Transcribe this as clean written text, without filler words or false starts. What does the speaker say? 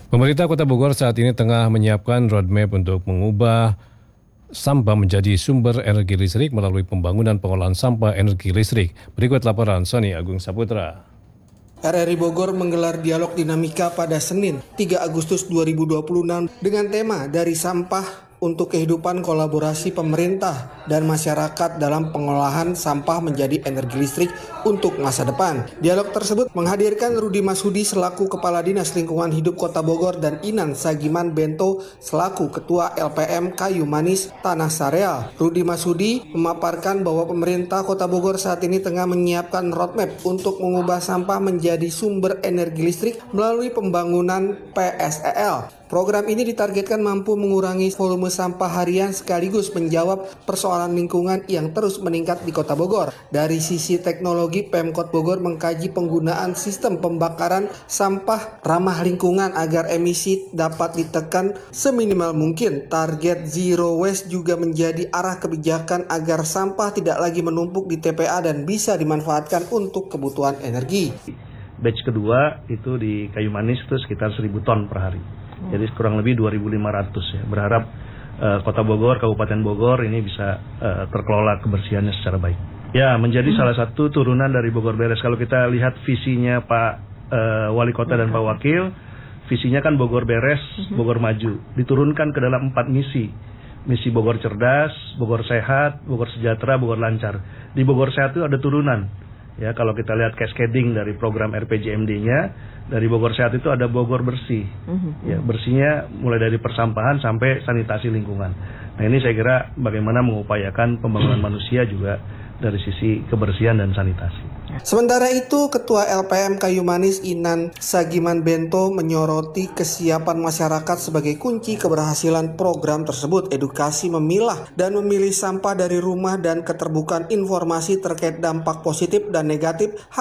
Pemerintah Kota Bogor saat ini tengah menyiapkan roadmap untuk mengubah sampah menjadi sumber energi listrik melalui pembangunan pengolahan sampah energi listrik. Berikut laporan Sony Agung Saputra. RRI Bogor menggelar dialog dinamika pada Senin 3 Agustus 2026 dengan tema dari sampah untuk kehidupan kolaborasi pemerintah dan masyarakat dalam pengolahan sampah menjadi energi listrik untuk masa depan. Dialog tersebut menghadirkan Rudi Masudi selaku Kepala Dinas Lingkungan Hidup Kota Bogor dan Inan Sagiman Bento selaku Ketua LPM Kayu Manis Tanah Sareal. Rudi Masudi memaparkan bahwa pemerintah Kota Bogor saat ini tengah menyiapkan roadmap untuk mengubah sampah menjadi sumber energi listrik melalui pembangunan PSEL. Program ini ditargetkan mampu mengurangi volume sampah harian sekaligus menjawab persoalan lingkungan yang terus meningkat di Kota Bogor. Dari sisi teknologi, Pemkot Bogor mengkaji penggunaan sistem pembakaran sampah ramah lingkungan agar emisi dapat ditekan seminimal mungkin. Target Zero Waste juga menjadi arah kebijakan agar sampah tidak lagi menumpuk di TPA dan bisa dimanfaatkan untuk kebutuhan energi. Batch kedua itu di Kayu Manis itu sekitar 1.000 ton per hari. Jadi kurang lebih 2.500 ya. Berharap Kota Bogor, Kabupaten Bogor ini bisa terkelola kebersihannya secara baik. Ya, menjadi salah satu turunan dari Bogor Beres. Kalau kita lihat visinya Pak Wali Kota dan Pak Wakil, visinya kan Bogor Beres, Bogor Maju. Diturunkan ke dalam 4 misi. Misi Bogor Cerdas, Bogor Sehat, Bogor Sejahtera, Bogor Lancar. Di Bogor Sehat itu ada turunan. Ya, kalau kita lihat cascading dari program RPJMD-nya, dari Bogor Sehat itu ada Bogor Bersih. Ya, bersihnya mulai dari persampahan sampai sanitasi lingkungan. Nah, ini saya kira bagaimana mengupayakan pembangunan manusia juga dari sisi kebersihan dan sanitasi. Sementara itu, Ketua LPM Kayu Manis Inan Sagiman Bento menyoroti kesiapan masyarakat sebagai kunci keberhasilan program tersebut. Edukasi memilah dan memilih sampah dari rumah dan keterbukaan informasi terkait dampak positif dan negatif